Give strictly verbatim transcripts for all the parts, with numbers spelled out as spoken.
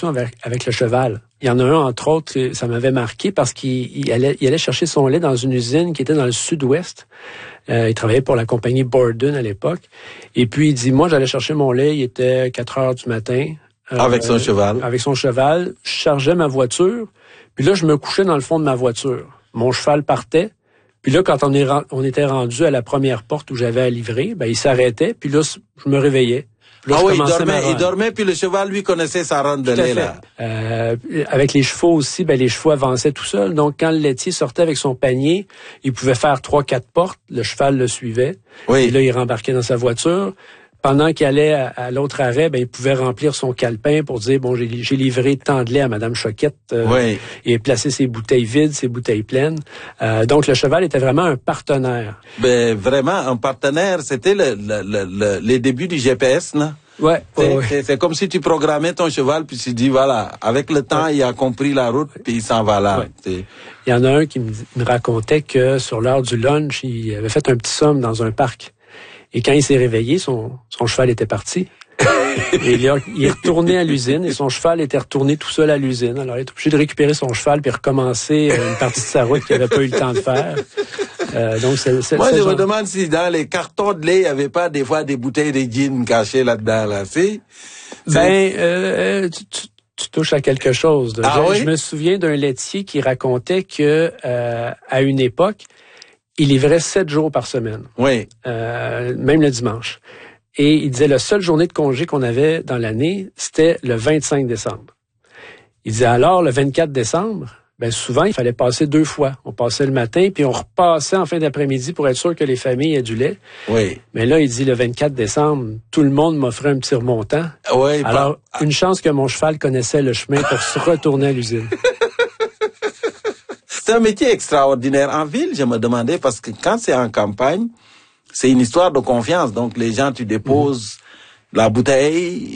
relations avec, avec le cheval. Il y en a un, entre autres, ça m'avait marqué parce qu'il il allait, il allait chercher son lait dans une usine qui était dans le sud-ouest. Euh, il travaillait pour la compagnie Borden à l'époque. Et puis, il dit, moi, j'allais chercher mon lait, il était quatre heures du matin. Euh, avec son cheval. Avec son cheval. Je chargeais ma voiture. Puis là, je me couchais dans le fond de ma voiture. Mon cheval partait. Puis là, quand on, est, on était rendu à la première porte où j'avais à livrer, ben il s'arrêtait. Puis là, je me réveillais. Là, ah oui, il dormait, il dormait, puis le cheval, lui, connaissait sa ronde de lait, là. Euh, avec les chevaux aussi, ben les chevaux avançaient tout seuls. Donc, quand le laitier sortait avec son panier, il pouvait faire trois, quatre portes. Le cheval le suivait. Oui. Et là, il rembarquait dans sa voiture. Pendant qu'il allait à, à l'autre arrêt, ben il pouvait remplir son calepin pour dire, bon, j'ai, j'ai livré tant de lait à Madame Choquette. Euh, oui. Et placer ses bouteilles vides, ses bouteilles pleines. Euh, donc, le cheval était vraiment un partenaire. Ben, vraiment, un partenaire. C'était le, le, le, le, les débuts du G P S, non? Ouais. C'est, ouais. c'est, c'est comme si tu programmais ton cheval, puis tu dis, voilà, avec le temps, ouais. il a compris la route, puis il s'en va là. Ouais. Il y en a un qui me, me racontait que sur l'heure du lunch, il avait fait un petit somme dans un parc. Et quand il s'est réveillé, son, son cheval était parti. Et il, a, il est retourné à l'usine et son cheval était retourné tout seul à l'usine. Alors, il est obligé de récupérer son cheval puis recommencer une partie de sa route qu'il n'avait pas eu le temps de faire. Euh, donc c'est, c'est, Moi, c'est je genre... me demande si dans les cartons de lait, il n'y avait pas des fois des bouteilles de gin cachées là-dedans, là, si? Ben, euh, tu, tu, tu touches à quelque chose. Ah, je, oui? je me souviens d'un laitier qui racontait que euh, à une époque, il livrait sept jours par semaine. Oui. Euh, même le dimanche. Et il disait la seule journée de congé qu'on avait dans l'année, c'était le vingt-cinq décembre. Il disait alors, le vingt-quatre décembre, ben souvent, il fallait passer deux fois. On passait le matin, puis on repassait en fin d'après-midi pour être sûr que les familles aient du lait. Oui. Mais là, il dit le vingt-quatre décembre, tout le monde m'offrait un petit remontant. Oui. Alors, pas... une chance que mon cheval connaissait le chemin pour se retourner à l'usine. C'est un métier extraordinaire. En ville, je me demandais, parce que quand c'est en campagne, c'est une histoire de confiance. Donc, les gens, tu déposes mmh. la bouteille,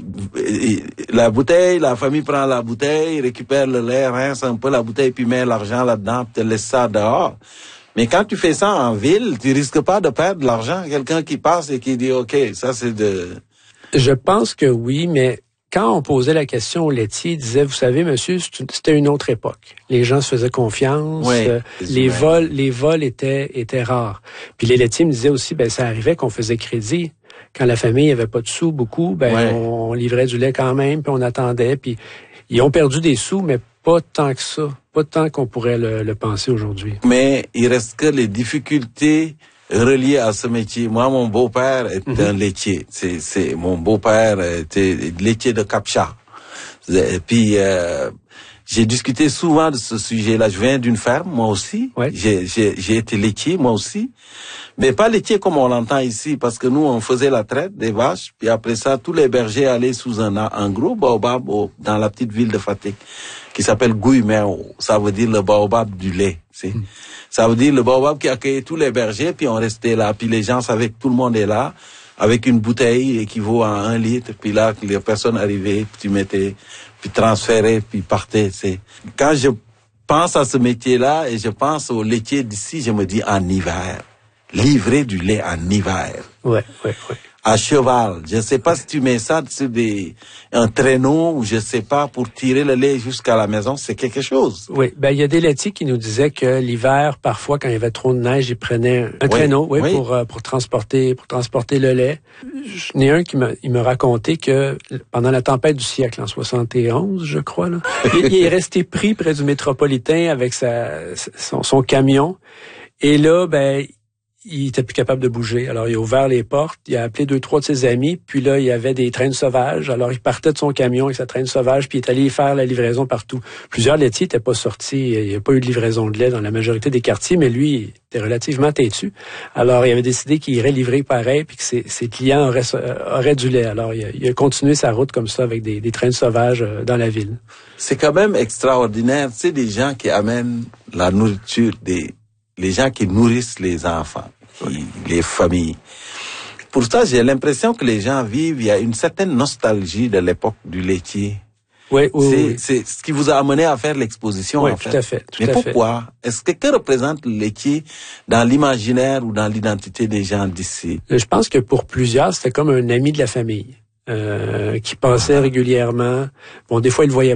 la bouteille, la famille prend la bouteille, récupère le lait, rince un peu la bouteille, puis met l'argent là-dedans, puis te laisse ça dehors. Mais quand tu fais ça en ville, tu risques pas de perdre de l'argent. Quelqu'un qui passe et qui dit, OK, ça c'est de... Je pense que oui, mais quand on posait la question au laitier, il disait, vous savez, monsieur, c'était une autre époque. Les gens se faisaient confiance. Oui, euh, les vrai. vols, les vols étaient, étaient rares. Puis les laitiers me disaient aussi, ben, ça arrivait qu'on faisait crédit. Quand la famille avait pas de sous, beaucoup, ben, ouais. on, on livrait du lait quand même, puis on attendait. Puis ils ont perdu des sous, mais pas tant que ça. Pas tant qu'on pourrait le, le penser aujourd'hui. Mais il reste que les difficultés relié à ce métier. Moi, mon beau-père est mm-hmm. un laitier. C'est, c'est, mon beau-père était laitier de Capcha. Et puis, euh, j'ai discuté souvent de ce sujet-là. Je viens d'une ferme, moi aussi. Ouais. J'ai, j'ai, j'ai été laitier, moi aussi. Mais pas laitier comme on l'entend ici, parce que nous, on faisait la traite des vaches. Puis après ça, tous les bergers allaient sous un, un gros baobab au, dans la petite ville de Fatick, qui s'appelle Gouimeo. Ça veut dire le baobab du lait, tu sais. Mm. Ça veut dire le baobab qui accueillait tous les bergers, puis on restait là. Puis les gens savaient que tout le monde est là, avec une bouteille équivaut à un litre. Puis là, les personnes arrivaient, puis tu mettais, puis transférais, puis partais. C'est quand je pense à ce métier-là et je pense au laitier d'ici, je me dis en hiver, livrer du lait en hiver. Ouais, ouais, ouais. À cheval. Je sais pas si tu mets ça sur des, un traîneau ou je sais pas pour tirer le lait jusqu'à la maison, c'est quelque chose. Oui, ben il y a des laitiers qui nous disaient que l'hiver, parfois quand il y avait trop de neige, ils prenaient un oui, traîneau, oui, oui. pour euh, pour transporter pour transporter le lait. J'en ai un qui me il me racontait que pendant la tempête du siècle en soixante et onze, je crois là, il, il est resté pris près du métropolitain avec sa son, son camion et là ben il était plus capable de bouger. Alors, il a ouvert les portes, il a appelé deux, trois de ses amis, puis là, il y avait des traînes sauvages. Alors, il partait de son camion avec sa traîne sauvage, puis il est allé faire la livraison partout. Plusieurs laitiers n'étaient pas sortis, il n'y a pas eu de livraison de lait dans la majorité des quartiers, mais lui, il était relativement têtu. Alors, il avait décidé qu'il irait livrer pareil, puis que ses, ses clients auraient, auraient du lait. Alors, il a, il a continué sa route comme ça, avec des, des traînes sauvages dans la ville. C'est quand même extraordinaire, tu sais, des gens qui amènent la nourriture, des, les gens qui nourrissent les enfants. Les familles. Pour ça, j'ai l'impression que les gens vivent, il y a une certaine nostalgie de l'époque du laitier. Oui, oui, c'est, oui. c'est ce qui vous a amené à faire l'exposition, oui, en fait. tout à fait. Tout Mais à pourquoi? Fait. Est-ce que, que représente le laitier dans l'imaginaire ou dans l'identité des gens d'ici? Je pense que pour plusieurs, c'était comme un ami de la famille, euh, qui passait ah. régulièrement. Bon, des fois, il le voyait